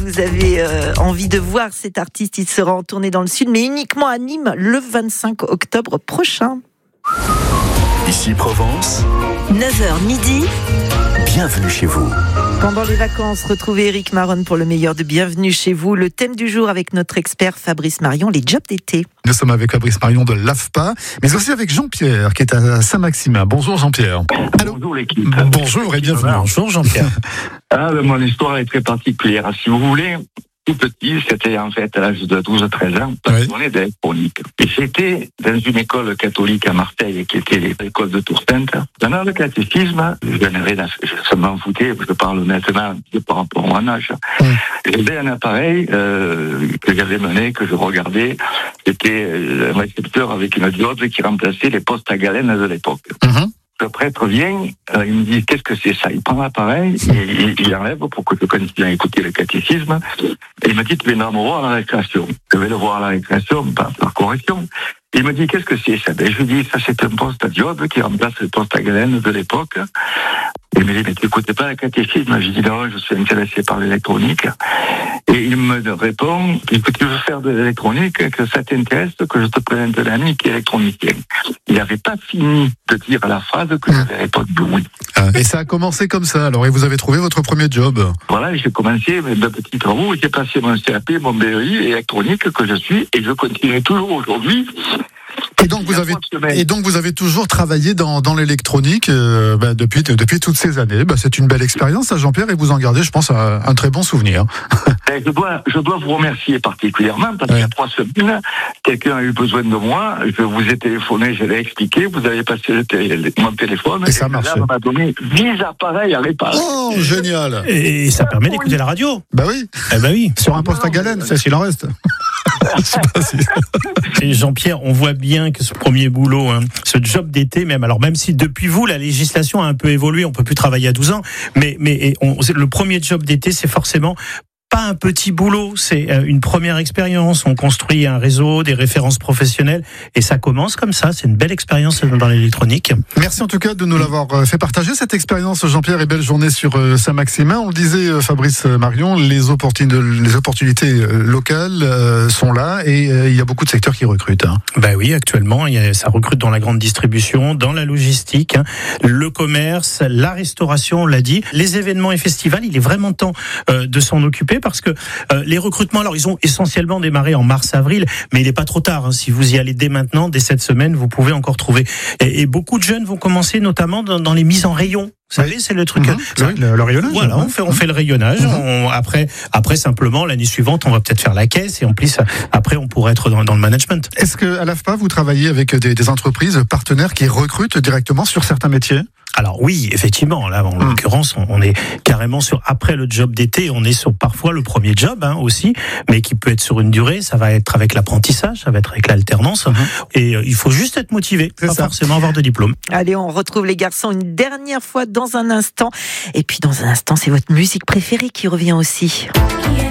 vous avez envie de voir cet artiste, il sera en tournée dans le sud, mais uniquement à Nîmes le 25 octobre prochain. Ici Provence, 9h midi. bienvenue chez vous. Pendant les vacances, retrouvez Éric Maronne pour le meilleur de Bienvenue chez vous. Le thème du jour avec notre expert Fabrice Marion, les jobs d'été. Nous sommes avec Fabrice Marion de l'AFPA, mais aussi avec Jean-Pierre qui est à Saint-Maximin. Bonjour Jean-Pierre. Allô. Bonjour l'équipe. Bonjour et bienvenue. Bonjour Jean-Pierre. Mon histoire est très particulière. Si vous voulez, tout petit, c'était en fait à l'âge de 12-13 ans, passionné d'électronique. Et c'était dans une école catholique à Marseille, qui était l'école de Tour-Sainte. Dans le catéchisme, je m'en foutais, je parle maintenant par rapport à mon âge. J'avais un appareil que j'avais mené, que je regardais. C'était un récepteur avec une diode qui remplaçait les postes à galène de l'époque. Le prêtre vient, il me dit qu'est-ce que c'est ça? Il prend l'appareil, il enlève pour que je continue à écouter le catéchisme, et il me dit tu viens me voir à la récréation. Je vais le voir à la récréation par correction. Il me dit qu'est-ce que c'est ça? Je lui dis ça c'est un poste à diode qui remplace le poste à galène de l'époque. Il me dit mais tu n'écoutes pas le catéchisme? Je dis non, je suis intéressé par l'électronique. Et il me répond que tu veux faire de l'électronique, que ça t'intéresse, que je te présente un ami qui est électronicien. Il n'avait pas fini de dire la phrase que j'avais répondu oui. Et ça a commencé comme ça, alors, et vous avez trouvé votre premier job. Voilà, j'ai commencé mes petits travaux, j'ai passé mon CAP, mon BEI électronique que je suis, et je continue toujours aujourd'hui. Et donc vous avez toujours travaillé dans l'électronique depuis toutes ces années. C'est une belle expérience, ça, Jean-Pierre, et vous en gardez, je pense, un très bon souvenir. Je dois vous remercier particulièrement parce qu'il y a 3 semaines, quelqu'un a eu besoin de moi. Je vous ai téléphoné, je l'ai expliqué. Vous avez passé mon téléphone et ça marche. Là, on m'a donné 10 appareils à réparer. Oh, génial! Et ça permet d'écouter la radio. Bah oui. Oui. Sur un poste à galène, ça s'il en reste. Et Jean-Pierre, on voit bien que ce premier boulot, ce job d'été, même si depuis vous la législation a un peu évolué, on peut plus travailler à 12 ans, mais le premier job d'été, c'est forcément pas un petit boulot, c'est une première expérience. On construit un réseau, des références professionnelles, et ça commence comme ça. C'est une belle expérience dans l'électronique. Merci en tout cas de nous l'avoir fait partager cette expérience, Jean-Pierre, et belle journée sur Saint-Maximin. On le disait, Fabrice Marion, les opportunités locales sont là, et il y a beaucoup de secteurs qui recrutent. Oui, actuellement, ça recrute dans la grande distribution, dans la logistique, le commerce, la restauration, on l'a dit, les événements et festivals. Il est vraiment temps de s'en occuper, parce que les recrutements, alors ils ont essentiellement démarré en mars-avril, mais il n'est pas trop tard. Si vous y allez dès maintenant, dès cette semaine, vous pouvez encore trouver. Et beaucoup de jeunes vont commencer notamment dans les mises en rayon. Vous savez, c'est le truc. Le rayonnage. Voilà, on fait le rayonnage. Après, simplement, l'année suivante, on va peut-être faire la caisse, et en plus, après, on pourrait être dans le management. Est-ce qu'à l'AFPA, vous travaillez avec des entreprises partenaires qui recrutent directement sur certains métiers? Alors oui, effectivement, là en l'occurrence, on est carrément après le job d'été, on est sur parfois le premier job aussi, mais qui peut être sur une durée. Ça va être avec l'apprentissage, ça va être avec l'alternance, et il faut juste être motivé, pas forcément avoir de diplôme. Allez, on retrouve les garçons une dernière fois dans un instant, et puis dans un instant, c'est votre musique préférée qui revient aussi.